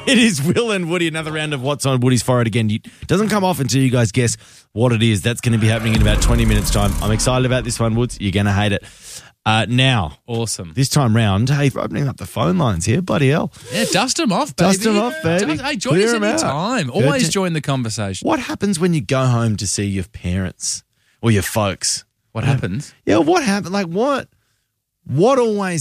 It is Will and Woody. Another round of What's on Woody's Forehead again. It doesn't come off until you guys guess what it is. That's going to be happening in about 20 minutes' time. I'm excited about this one, Woods. You're going to hate it. Now. Awesome. This time round, hey, for opening up the phone lines here, bloody hell. Yeah, dust them off, baby. Dust them off, baby. Hey, join Clear us 'em out. anytime. Always join the conversation. What happens when you go home to see your parents or your folks? What happens? Yeah, what happened? Like what always